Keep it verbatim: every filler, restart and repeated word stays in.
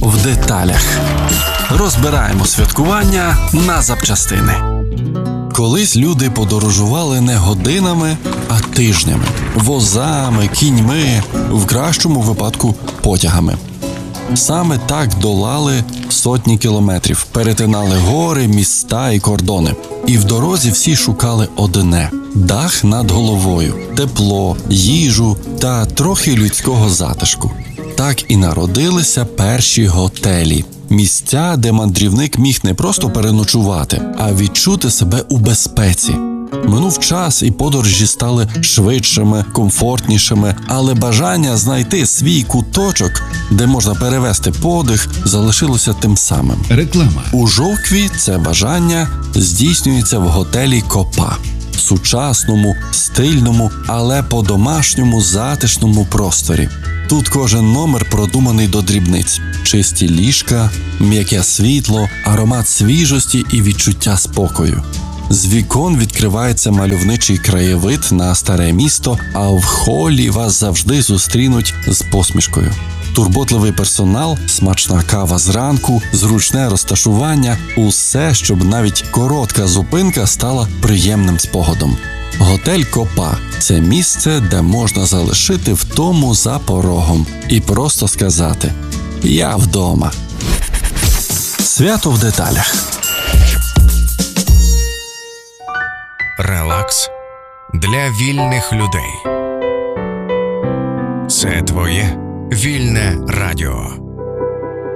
в деталях. Розбираємо святкування на запчастини. Колись люди подорожували не годинами, а тижнями. Возами, кіньми, в кращому випадку потягами. Саме так долали сотні кілометрів, перетинали гори, міста і кордони. І в дорозі всі шукали одне – дах над головою, тепло, їжу та трохи людського затишку. Так і народилися перші готелі. Місця, де мандрівник міг не просто переночувати, а відчути себе у безпеці. Минув час, і подорожі стали швидшими, комфортнішими, але бажання знайти свій куточок, де можна перевести подих, залишилося тим самим. Реклама. У Жовкві це бажання здійснюється в готелі «Копа». Сучасному, стильному, але по-домашньому затишному просторі. Тут кожен номер продуманий до дрібниць. Чисті ліжка, м'яке світло, аромат свіжості і відчуття спокою. З вікон відкривається мальовничий краєвид на старе місто, а в холі вас завжди зустрінуть з посмішкою. Турботливий персонал, смачна кава зранку, зручне розташування – усе, щоб навіть коротка зупинка стала приємним спогадом. Готель «Копа» – це місце, де можна залишити втому за порогом і просто сказати «Я вдома». Свято в деталях. Релакс для вільних людей. Це твоє вільне радіо.